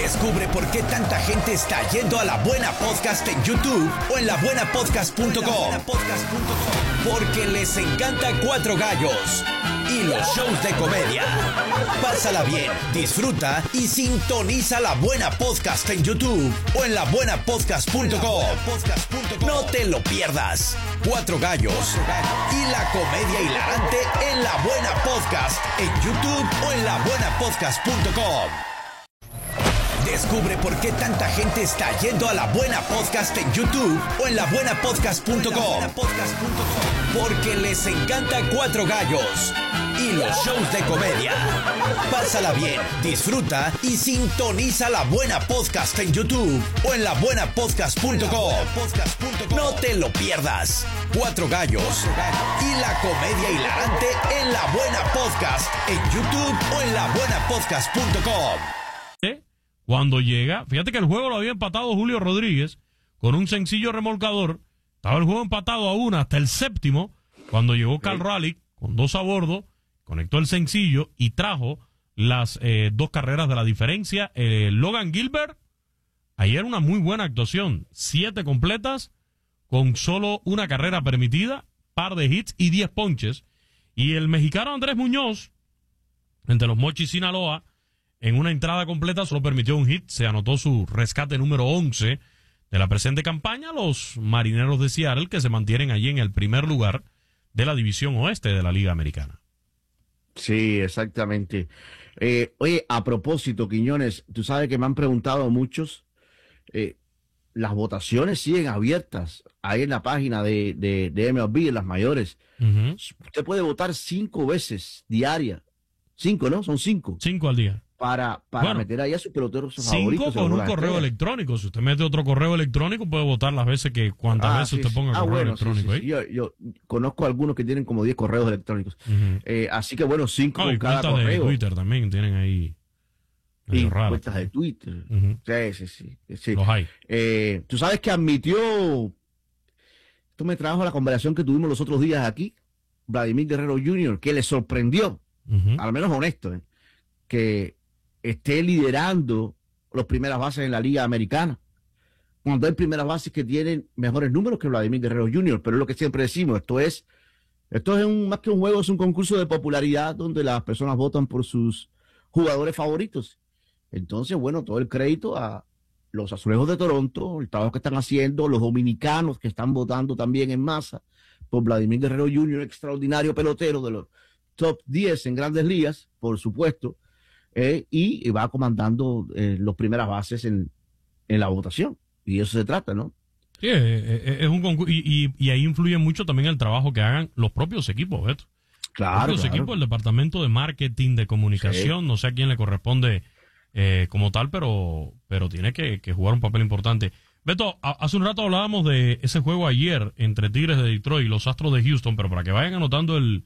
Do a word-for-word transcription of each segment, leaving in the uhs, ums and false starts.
Descubre por qué tanta gente está yendo a La Buena Podcast en YouTube o en la buena podcast punto com. Porque les encanta Cuatro Gallos y los shows de comedia. Pásala bien, disfruta y sintoniza La Buena Podcast en YouTube o en la buena podcast punto com. No te lo pierdas. Cuatro Gallos y la comedia hilarante en La Buena Podcast en YouTube o en la buena podcast punto com. Descubre por qué tanta gente está yendo a La Buena Podcast en YouTube o en la buena podcast punto com. Porque les encanta Cuatro Gallos y los shows de comedia. Pásala bien, disfruta y sintoniza La Buena Podcast en YouTube o en la buena podcast punto com. No te lo pierdas. Cuatro Gallos y la comedia hilarante en La Buena Podcast en YouTube o en la buena podcast punto com. Cuando llega, fíjate que el juego lo había empatado Julio Rodríguez con un sencillo remolcador. Estaba el juego empatado a una hasta el séptimo, cuando llegó Cal Raleigh con dos a bordo, conectó el sencillo y trajo las eh, dos carreras de la diferencia. Eh, Logan Gilbert, ayer una muy buena actuación, siete completas con solo una carrera permitida, par de hits y diez ponches. Y el mexicano Andrés Muñoz, entre los Mochis Sinaloa, en una entrada completa solo permitió un hit, se anotó su rescate número once de la presente campaña. Los Marineros de Seattle, que se mantienen allí en el primer lugar de la división oeste de la Liga Americana. Sí, exactamente. Eh, oye, a propósito, Quiñones, tú sabes que me han preguntado muchos, eh, las votaciones siguen abiertas ahí en la página de, de, de M L B, en las mayores. Uh-huh. Usted puede votar cinco veces diaria. Cinco, ¿no? Son cinco. Cinco al día. Para, para bueno, meter ahí a sus peloteros favoritos. Cinco con un correo electrónico. Si usted mete otro correo electrónico, puede votar las veces que, cuantas ah, veces sí, usted sí. ponga ah, correo bueno, electrónico. Sí, sí, sí. Yo, yo conozco algunos que tienen como diez correos electrónicos. Uh-huh. eh, así que bueno, cinco no, con y cada cuentas correo. de Twitter también tienen ahí. Y raras, cuentas de Twitter. Uh-huh. Sí, sí, sí, sí. Los hay. Eh, tú sabes que admitió, esto me trajo a la conversación que tuvimos los otros días aquí, Vladimir Guerrero junior, que le sorprendió, uh-huh. al menos honesto, eh, que esté liderando las primeras bases en la Liga Americana, cuando hay primeras bases que tienen mejores números que Vladimir Guerrero junior, pero es lo que siempre decimos, esto es esto es un, más que un juego, es un concurso de popularidad donde las personas votan por sus jugadores favoritos. Entonces, bueno, todo el crédito a los Azulejos de Toronto, el trabajo que están haciendo, los dominicanos que están votando también en masa por Vladimir Guerrero junior, extraordinario pelotero de los top diez en Grandes Ligas, por supuesto, Eh, y, y va comandando eh, las primeras bases en, en la votación. Y eso se trata, ¿no? Sí, es, es un concurso. Y, y, y ahí influye mucho también el trabajo que hagan los propios equipos, Beto. Claro. Los propios claro. equipos, el departamento de marketing, de comunicación, sí. No sé a quién le corresponde eh, como tal, pero, pero tiene que, que jugar un papel importante. Beto, a, hace un rato hablábamos de ese juego ayer entre Tigres de Detroit y los Astros de Houston, pero para que vayan anotando el.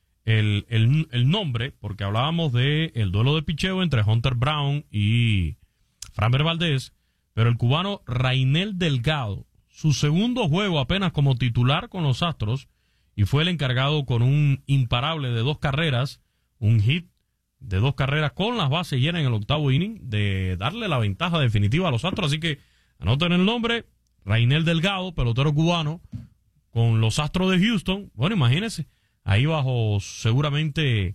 El, el, el nombre, porque hablábamos de el duelo de picheo entre Hunter Brown y Framber Valdez, pero el cubano Rainel Delgado, su segundo juego apenas como titular con los Astros, y fue el encargado con un imparable de dos carreras, un hit de dos carreras con las bases llenas en el octavo inning, de darle la ventaja definitiva a los Astros. Así que anoten el nombre, Rainel Delgado, pelotero cubano, con los Astros de Houston. Bueno, imagínense, ahí bajo seguramente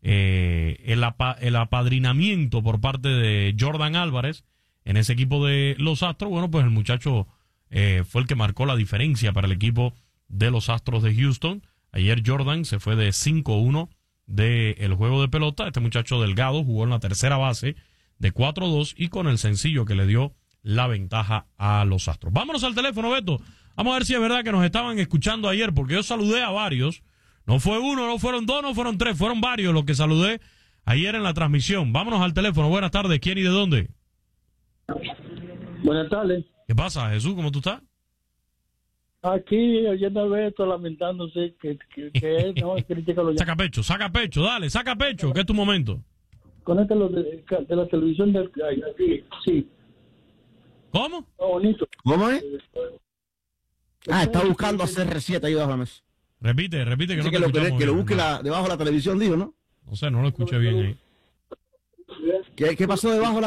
eh, el, apa, el apadrinamiento por parte de Jordan Álvarez en ese equipo de los Astros. Bueno, pues el muchacho eh, fue el que marcó la diferencia para el equipo de los Astros de Houston. Ayer Jordan se fue de cinco uno del juego de pelota. Este muchacho Delgado jugó en la tercera base de cuatro dos y con el sencillo que le dio la ventaja a los Astros. Vámonos al teléfono, Beto. Vamos a ver si es verdad que nos estaban escuchando ayer, porque yo saludé a varios. No fue uno, no fueron dos, no fueron tres, fueron varios los que saludé ayer en la transmisión. Vámonos al teléfono. Buenas tardes. ¿Quién y de dónde? Buenas tardes. ¿Qué pasa, Jesús? ¿Cómo tú estás? Aquí oyendo a Beto lamentándose que, que, que él no critica los... Saca pecho, saca pecho, dale, saca pecho, que es tu momento. Conéctalo de, de la televisión del... Aquí, sí. ¿Cómo? Oh, bonito. ¿Cómo es? Ah, está buscando hacer receta ahí debajo de la mesa. Repite, repite que Dice no te que lo, que, escuchamos que lo bien, busque la, debajo de la televisión, dijo, ¿no? No sé, no lo escuché bien ahí. ¿Qué, qué pasó debajo de la